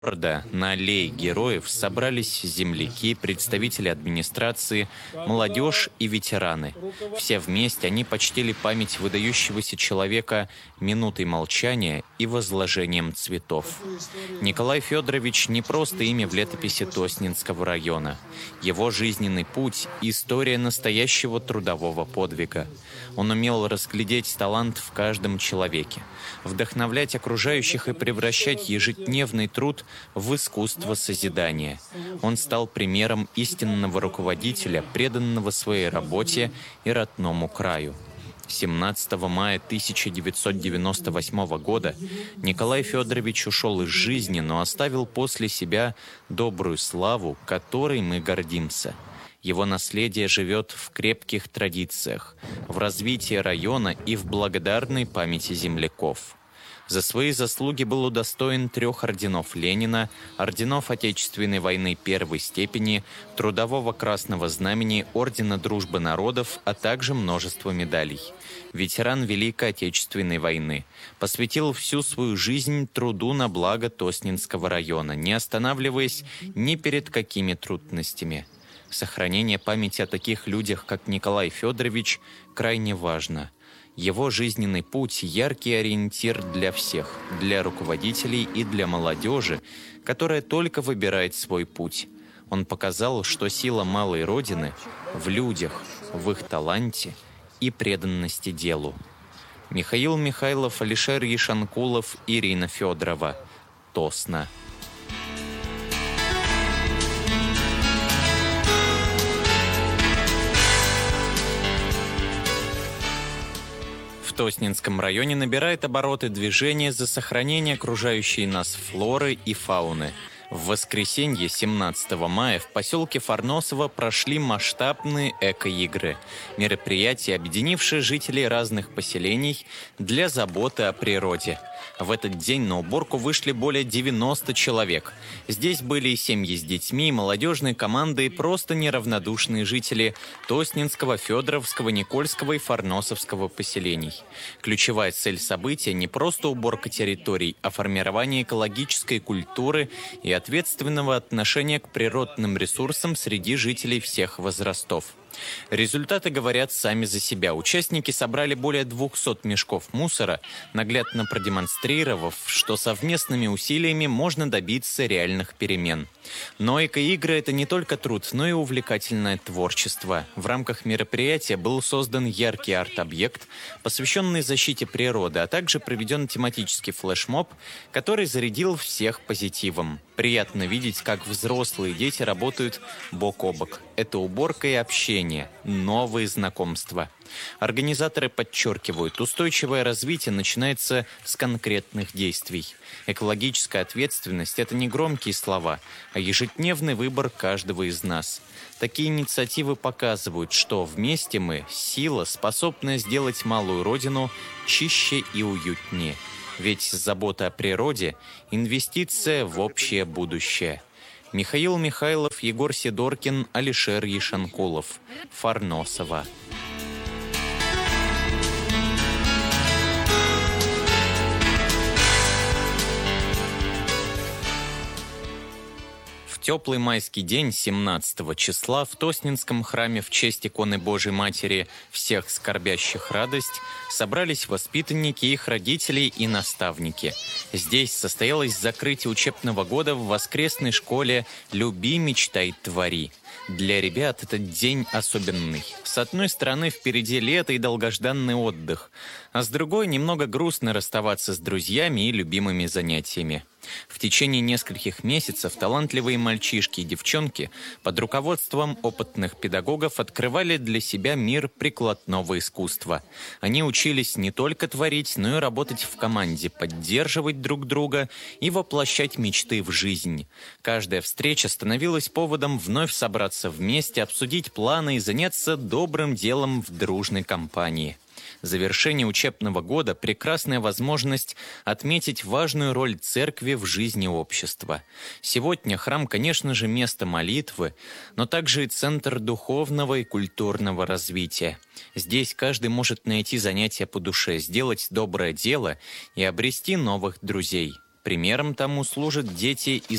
Города на аллее героев собрались земляки, представители администрации, молодежь и ветераны. Все вместе они почтили память выдающегося человека минутой молчания и возложением цветов. Николай Федорович не просто имя в летописи Тоснинского района. Его жизненный путь – история настоящего трудового подвига. Он умел разглядеть талант в каждом человеке, вдохновлять окружающих и превращать ежедневный труд в искусство созидания. Он стал примером истинного руководителя, преданного своей работе и родному краю. 17 мая 1998 года Николай Федорович ушел из жизни, но оставил после себя добрую славу, которой мы гордимся. Его наследие живет в крепких традициях, в развитии района и в благодарной памяти земляков. За свои заслуги был удостоен 3 орденов Ленина, орденов Отечественной войны первой степени, Трудового Красного Знамени, Ордена Дружбы Народов, а также множество медалей. Ветеран Великой Отечественной войны. Посвятил всю свою жизнь труду на благо Тоснинского района, не останавливаясь ни перед какими трудностями. Сохранение памяти о таких людях, как Николай Федорович, крайне важно. Его жизненный путь – яркий ориентир для всех, для руководителей и для молодежи, которая только выбирает свой путь. Он показал, что сила малой Родины в людях, в их таланте и преданности делу. Михаил Михайлов, Алишер Ешанкулов, Ирина Федорова. Тосна. В Тоснинском районе набирает обороты движение за сохранение окружающей нас флоры и фауны. В воскресенье 17 мая в поселке Фарносово прошли масштабные эко-игры. Мероприятие, объединившее жителей разных поселений для заботы о природе. В этот день на уборку вышли более 90 человек. Здесь были и семьи с детьми, и молодежные команды, и просто неравнодушные жители Тоснинского, Федоровского, Никольского и Фарносовского поселений. Ключевая цель события – не просто уборка территорий, а формирование экологической культуры и ответственного отношения к природным ресурсам среди жителей всех возрастов. Результаты говорят сами за себя. Участники собрали более 200 мешков мусора, наглядно продемонстрировав, что совместными усилиями можно добиться реальных перемен. Но эко-игры – это не только труд, но и увлекательное творчество. В рамках мероприятия был создан яркий арт-объект, посвященный защите природы, а также проведен тематический флешмоб, который зарядил всех позитивом. Приятно видеть, как взрослые и дети работают бок о бок. Это уборка и общение, новые знакомства. Организаторы подчеркивают, устойчивое развитие начинается с конкретных действий. Экологическая ответственность – это не громкие слова, а ежедневный выбор каждого из нас. Такие инициативы показывают, что вместе мы – сила, способная сделать малую родину чище и уютнее. Ведь забота о природе – инвестиция в общее будущее. Михаил Михайлов, Егор Сидоркин, Алишер Ешанкулов. Фарносово. В теплый майский день 17 числа в Тоснинском храме в честь иконы Божией Матери «Всех скорбящих радость» собрались воспитанники, их родители и наставники. Здесь состоялось закрытие учебного года в воскресной школе «Люби, мечтай, твори». Для ребят этот день особенный. С одной стороны, впереди лето и долгожданный отдых, а с другой, немного грустно расставаться с друзьями и любимыми занятиями. В течение нескольких месяцев талантливые мальчишки и девчонки под руководством опытных педагогов открывали для себя мир прикладного искусства. Они учились не только творить, но и работать в команде, поддерживать друг друга и воплощать мечты в жизнь. Каждая встреча становилась поводом вновь собраться вместе, обсудить планы и заняться добрым делом в дружной компании. Завершение учебного года – прекрасная возможность отметить важную роль церкви в жизни общества. Сегодня храм, конечно же, место молитвы, но также и центр духовного и культурного развития. Здесь каждый может найти занятие по душе, сделать доброе дело и обрести новых друзей. Примером тому служат дети из